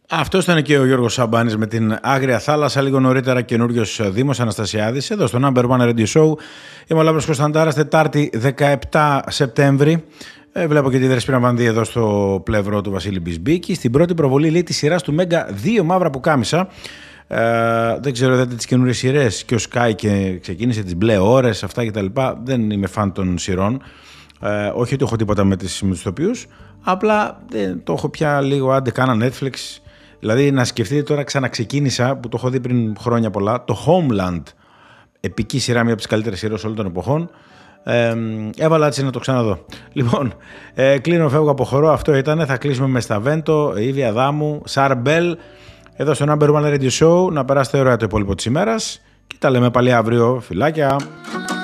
Αυτό ήταν και ο Γιώργος Σαμπάνης με την Άγρια Θάλασσα. Λίγο νωρίτερα καινούριος Δήμος Αναστασιάδης εδώ στο Number One Radio Show. Είμαι ο Λάμπρος Κωνσταντάρας, Τετάρτη 17 Σεπτέμβρη. Βλέπω και τη Δεσπόινα Βανδύ εδώ στο πλευρό του Βασίλη Μπισμπίκη. Στην πρώτη προβολή, λέει, της σειράς του Μέγκα 2 μαύρα πουκάμισα. Δεν ξέρω, είδατε τις καινούριες σειρές και ο Sky και ξεκίνησε τις μπλε ώρες, αυτά κτλ. Δεν είμαι φαν των σειρών. Όχι ότι έχω τίποτα με τους ηθοποιούς, απλά το έχω πια λίγο, άντε κάνα Netflix. Δηλαδή να σκεφτείτε τώρα, ξαναξεκίνησα, που το έχω δει πριν χρόνια πολλά, το Homeland, επική σειρά, μια από τις καλύτερες σειρές όλων των εποχών. Έβαλα έτσι να το ξαναδώ. Λοιπόν, κλείνω, φεύγω από χορό, αυτό ήταν. Θα κλείσουμε με Σταβέντο, Ήβη Αδάμου, Σαρμπέλ, εδώ στο Number One Radio Show. Να περάσετε ωραία το υπόλοιπο της ημέρας και τα λέμε πάλι αύριο. Φιλάκια!